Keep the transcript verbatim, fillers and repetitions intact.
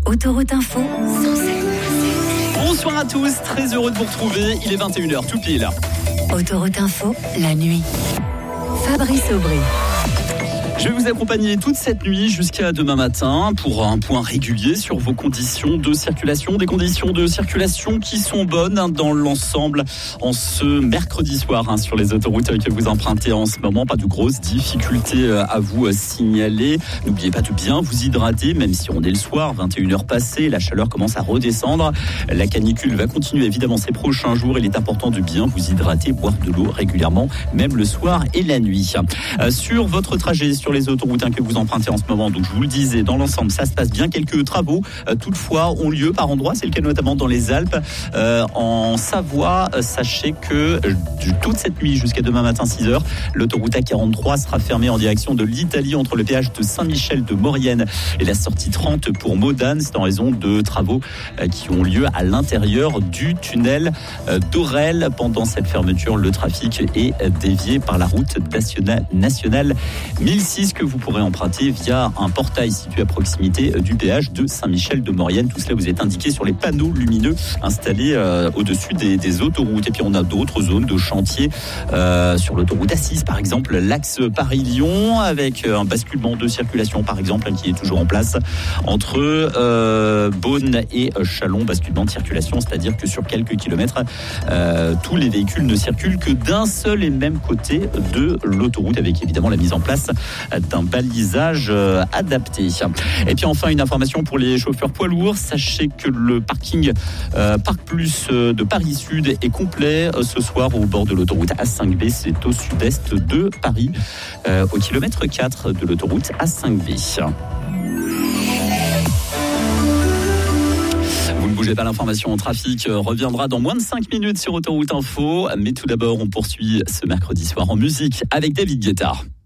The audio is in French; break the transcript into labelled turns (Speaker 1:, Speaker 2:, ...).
Speaker 1: Autoroute Info.
Speaker 2: Bonsoir à tous, très heureux de vous retrouver. Il est vingt et une heures tout pile.
Speaker 1: Autoroute Info, la nuit. Fabrice Aubry.
Speaker 2: Je vais vous accompagner toute cette nuit jusqu'à demain matin pour un point régulier sur vos conditions de circulation. Des conditions de circulation qui sont bonnes dans l'ensemble en ce mercredi soir hein, sur les autoroutes que vous empruntez en ce moment. Pas de grosses difficultés à vous signaler. N'oubliez pas de bien vous hydrater, même si on est le soir, vingt et une heures passées, la chaleur commence à redescendre. La canicule va continuer évidemment ces prochains jours. Il est important de bien vous hydrater, boire de l'eau régulièrement, même le soir et la nuit. Euh, sur votre trajet, sur les autoroutes hein, que vous empruntez en ce moment. Donc je vous le disais, dans l'ensemble, ça se passe bien. Quelques travaux, euh, toutefois, ont lieu par endroits. C'est le cas notamment dans les Alpes. Euh, en Savoie, euh, sachez que euh, toute cette nuit jusqu'à demain matin six heures, l'autoroute A quarante-trois sera fermée en direction de l'Italie entre le péage de Saint-Michel de Maurienne et la sortie trente pour Modane. C'est en raison de travaux euh, qui ont lieu à l'intérieur du tunnel euh, d'Aurel. Pendant cette fermeture, le trafic est euh, dévié par la route nationale, nationale mille six que vous pourrez emprunter via un portail situé à proximité du péage de Saint-Michel de Maurienne. Tout cela vous est indiqué sur les panneaux lumineux installés euh, au-dessus des, des autoroutes. Et puis on a d'autres zones de chantier euh, sur l'autoroute A six, par exemple l'axe Paris-Lyon, avec un basculement de circulation par exemple qui est toujours en place entre euh, Beaune et Châlons. Basculement de circulation, c'est-à-dire que sur quelques kilomètres, euh, tous les véhicules ne circulent que d'un seul et même côté de l'autoroute, avec évidemment la mise en place d'un balisage adapté. Et puis enfin, une information pour les chauffeurs poids lourds. Sachez que le parking euh, Parc Plus de Paris Sud est complet ce soir au bord de l'autoroute A cinq B. C'est au sud-est de Paris, euh, au kilomètre quatre de l'autoroute A cinq B. Vous ne bougez pas, l'information en trafic reviendra dans moins de cinq minutes sur Autoroute Info. Mais tout d'abord, on poursuit ce mercredi soir en musique avec David Guetta.